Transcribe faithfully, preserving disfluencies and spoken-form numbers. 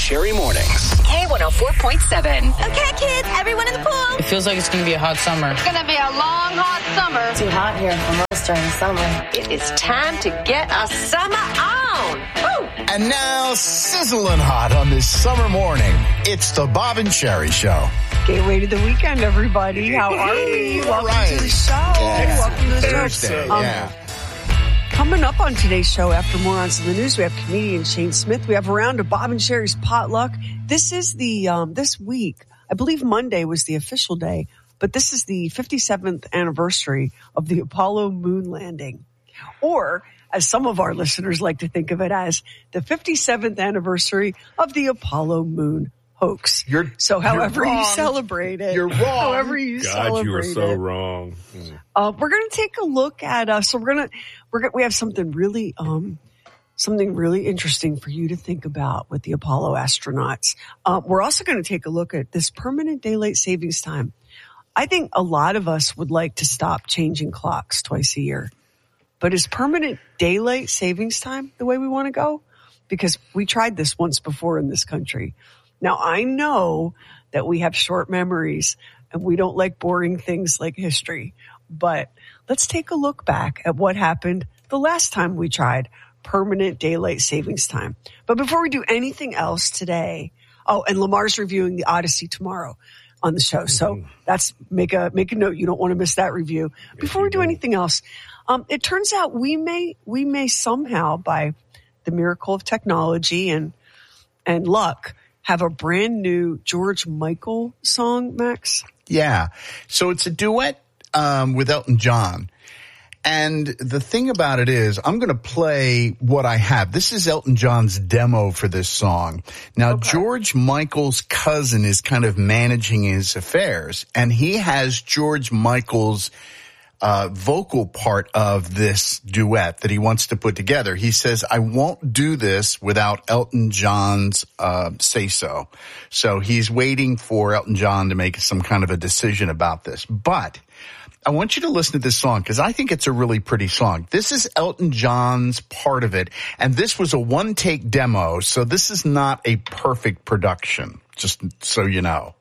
Sherry Mornings. K one oh four point seven. Okay, kids, everyone in the pool. It feels like it's going to be a hot summer. It's going to be a long, hot summer. Too hot here for us during the summer. It is time to get a summer on. Woo! And now, sizzling hot on this summer morning, it's the Bob and Sherry Show. Gateway to the weekend, everybody. How are we? Welcome right. to the show. Yeah. Welcome to the Thursday, show. Um, yeah. Coming up on today's show, after Morons in the News, we have comedian Shane Smith. We have a round of Bob and Sherry's potluck. This is the, um, this week, I believe Monday was the official day, but this is the fifty-seventh anniversary of the Apollo moon landing. Or, as some of our listeners like to think of it as, the fifty-seventh anniversary of the Apollo moon hoax. You're, so however you're you celebrate it. You're wrong. However you God, celebrate you were so it. wrong. Mm. Uh, we're going to take a look at, uh, so we're going to, we're going to, we have something really, um, something really interesting for you to think about with the Apollo astronauts. Uh, we're also going to take a look at this permanent daylight savings time. I think a lot of us would like to stop changing clocks twice a year. But is permanent daylight savings time the way we want to go? Because we tried this once before in this country. Now, I know that we have short memories and we don't like boring things like history. But let's take a look back at what happened the last time we tried permanent daylight savings time. But before we do anything else today, oh, and Lamar's reviewing the Odyssey tomorrow on the show. So that's make a make a note. You don't want to miss that review. Before we do anything else, um, it turns out we may we may somehow, by the miracle of technology and and luck, have a brand new George Michael song, Max. Yeah. So it's a duet um, with Elton John. And the thing about it is, I'm going to play what I have. This is Elton John's demo for this song. Now, okay. George Michael's cousin is kind of managing his affairs, and he has George Michael's uh vocal part of this duet that he wants to put together. He says, I won't do this without Elton John's uh say-so. So he's waiting for Elton John to make some kind of a decision about this. But I want you to listen to this song because I think it's a really pretty song. This is Elton John's part of it, and this was a one-take demo, so this is not a perfect production, just so you know.